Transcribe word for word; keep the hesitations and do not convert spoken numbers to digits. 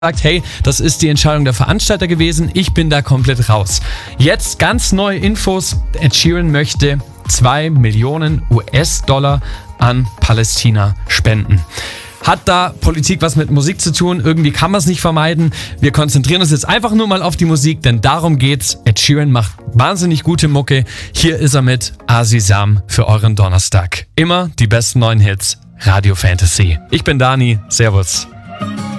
sagt, hey, das ist die Entscheidung der Veranstalter gewesen, ich bin da komplett raus. Jetzt ganz neue Infos. Ed Sheeran möchte zwei Millionen U S-Dollar an Palästina spenden. Hat da Politik was mit Musik zu tun? Irgendwie kann man es nicht vermeiden. Wir konzentrieren uns jetzt einfach nur mal auf die Musik, denn darum geht's. Ed Sheeran macht wahnsinnig gute Mucke. Hier ist er mit Azizam für euren Donnerstag. Immer die besten neuen Hits. Radio Fantasy. Ich bin Dani. Servus.